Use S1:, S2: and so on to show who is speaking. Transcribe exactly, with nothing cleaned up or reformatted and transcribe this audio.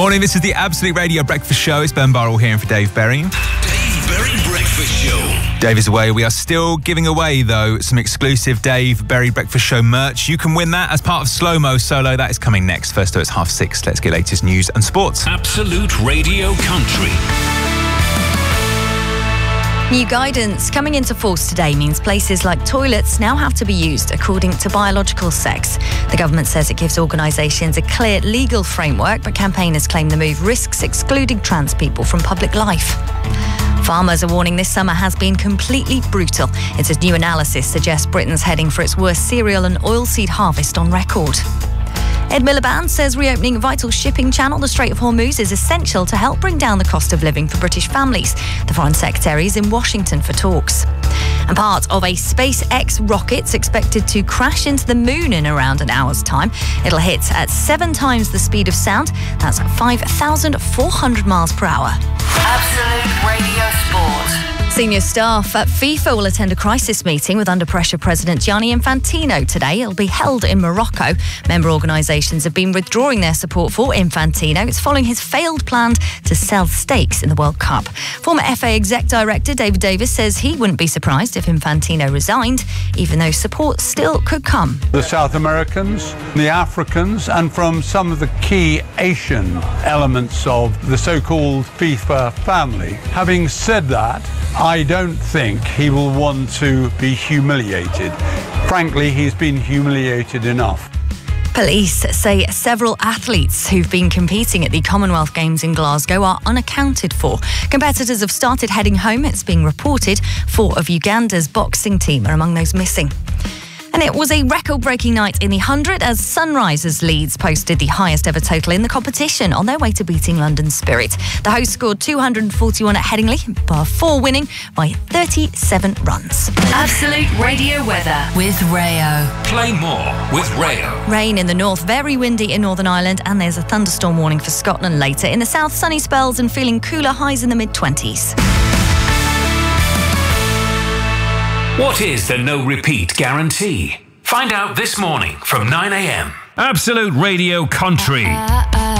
S1: Morning, this is the Absolute Radio Breakfast Show. It's Ben Burrell here for Dave Berry.
S2: Dave Berry Breakfast Show.
S1: Dave is away. We are still giving away, though, some exclusive Dave Berry Breakfast Show merch. You can win that as part of Slow Mo Solo. That is coming next. First, though, it's half six. Let's get latest news and sports.
S2: Absolute Radio Country.
S3: New guidance coming into force today means places like toilets now have to be used according to biological sex. The government says it gives organisations a clear legal framework, but campaigners claim the move risks excluding trans people from public life. Farmers are warning this summer has been completely brutal. It's a new analysis suggests Britain's heading for its worst cereal and oilseed harvest on record. Ed Miliband says reopening a vital shipping channel, the Strait of Hormuz, is essential to help bring down the cost of living for British families. The Foreign Secretary is in Washington for talks. And part of a SpaceX rocket's expected to crash into the moon in around an hour's time. It'll hit at seven times the speed of sound. That's five thousand four hundred miles per hour.
S4: Absolute Radio Sport.
S3: Senior staff at FIFA will attend a crisis meeting with under-pressure President Gianni Infantino today. It'll be held in Morocco. Member organisations have been withdrawing their support for Infantino. It's following his failed plan to sell stakes in the World Cup. Former F A Exec Director David Davis says he wouldn't be surprised if Infantino resigned, even though support still could come.
S5: The South Americans, the Africans, and from some of the key Asian elements of the so-called FIFA family. Having said that, I don't think he will want to be humiliated. Frankly, he's been humiliated enough.
S3: Police say several athletes who've been competing at the Commonwealth Games in Glasgow are unaccounted for. Competitors have started heading home. It's being reported four of Uganda's boxing team are among those missing. And it was a record-breaking night in the hundred as Sunrisers Leeds posted the highest ever total in the competition on their way to beating London Spirit. The hosts scored two hundred forty-one at Headingley, bar four winning by thirty-seven runs.
S4: Absolute Radio weather with Rayo.
S2: Play more with Rayo.
S3: Rain in the north, very windy in Northern Ireland, and there's a thunderstorm warning for Scotland later. In the south, sunny spells and feeling cooler, highs in the mid-twenties.
S2: What is the no repeat guarantee? Find out this morning from nine a.m. Absolute Radio Country.